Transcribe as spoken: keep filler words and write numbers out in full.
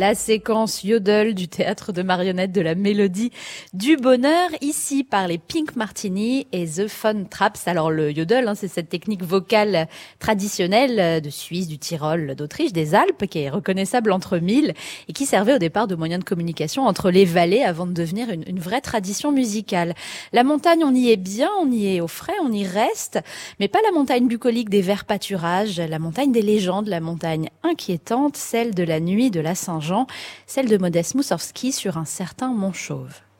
La séquence yodel du théâtre de marionnettes de la Mélodie du Bonheur, ici par les Pink Martini et The Fun Traps. Alors le yodel, hein, c'est cette technique vocale traditionnelle de Suisse, du Tyrol, d'Autriche, des Alpes, qui est reconnaissable entre mille et qui servait au départ de moyen de communication entre les vallées avant de devenir une, une vraie tradition musicale. La montagne, on y est bien, on y est au frais, on y reste, mais pas la montagne bucolique des verts pâturages, la montagne des légendes, la montagne inquiétante, celle de la nuit de la Saint-Jean, celle de Modeste Moussorgsky sur un certain Mont Chauve.